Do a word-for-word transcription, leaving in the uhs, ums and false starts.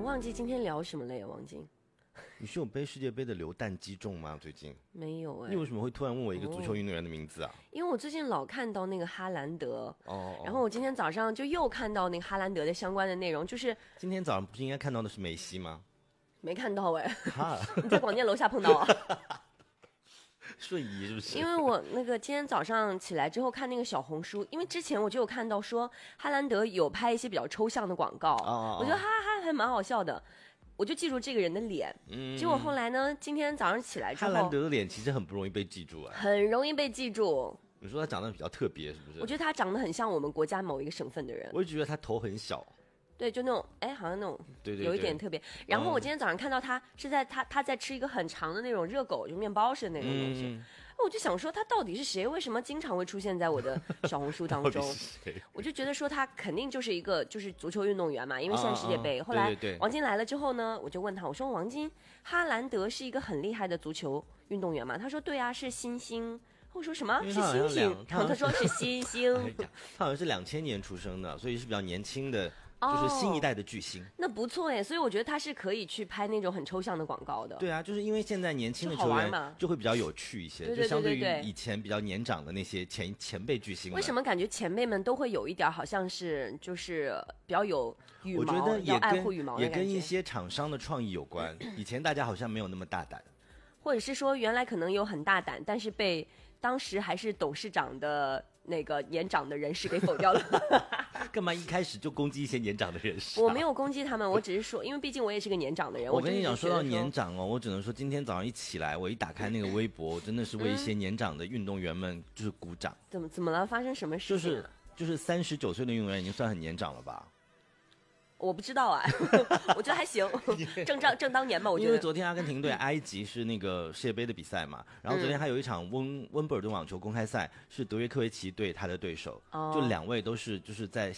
忘记今天聊什么了呀，王晶。 你是有背世界杯的榴弹击中吗？最近没有哎、 你为什么会突然问我一个足球运动员的名字啊？ 因为我最近老看到那个哈兰德， 哦， 然后我今天早上就又看到那个哈兰德的相关的内容，就是今天早上不是应该看到的是梅西吗？ 没看到哎、 哈， 你在广电楼下碰到啊？ 瞬移是不是？ 因为我那个今天早上起来之后看那个小红书，因为之前我就有看到说哈兰德有拍一些比较抽象的广告， 哦哦哦我觉得哈哈还蛮好笑的，我就记住这个人的脸。 嗯结果后来呢，今天早上起来之后， 哈兰德的脸其实很不容易被记住啊。 很容易被记住。 你说他长得比较特别是不是？ 我觉得他长得很像我们国家某一个省份的人， 我就觉得他头很小。 对，就那种哎，好像那种对对对有一点特别。然后我今天早上看到他是在他他在吃一个很长的那种热狗，就面包似的那种东西。 嗯， 我就想说他到底是谁？为什么经常会出现在我的小红书当到底中？ 是谁？ 我就觉得说他肯定就是一个就是足球运动员嘛，因为现在世界杯。 啊啊啊后来对对对王晶来了之后呢，我就问他，我说王晶，哈兰德是一个很厉害的足球运动员吗？他说对啊，是新星。我说什么？是因为他好像星星？ 两他好像然后他说是新星。 哎呀他好像是两千年出生的，所以是比较年轻的， 哦就是新一代的巨星。 那不错哎，所以我觉得他是可以去拍那种很抽象的广告的。 对啊，就是因为现在年轻的就好球员玩嘛就会比较有趣一些， 对对就相对于对对对以前比较年长的那些前前辈巨星们。 为什么感觉前辈们都会有一点好像是就是比较有羽毛， 我觉得要也爱护羽毛跟也跟一的感觉， 些厂商的创意有关。以前大家好像没有那么大胆。 或者是说原来可能有很大胆，但是被当时还是董事长的那个年长的人士给否掉了。 干嘛一开始就攻击一些年长的人士、啊？ 我没有攻击他们，我只是说，因为毕竟我也是个年长的人。 我跟你讲， 真的就觉得说到年长哦，我只能说今天早上一起来，我一打开那个微博，我真的是为一些年长的运动员们就是鼓掌。 怎么怎么了？发生什么事就情了？ 是就是三十九岁的运动员已经算很年长了吧？ 我不知道啊，我觉得还行，正当正当年吧，我觉得。 因为昨天阿根廷对埃及是那个世界杯的比赛嘛，然后昨天还有一场温温布尔顿网球公开赛是德约科维奇对他的对手， 哦就两位都是就是在